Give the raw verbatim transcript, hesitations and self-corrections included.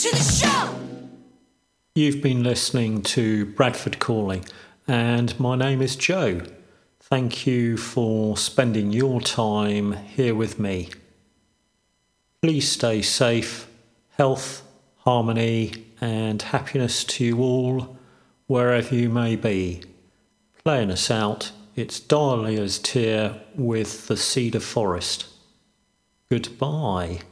To the show! You've been listening to Bradford Calling, and my name is Joe. Thank you for spending your time here with me. Please stay safe, health, harmony, and happiness to you all, wherever you may be. Playing us out, it's Dahlia's Tear with the Cedar Forest. Goodbye.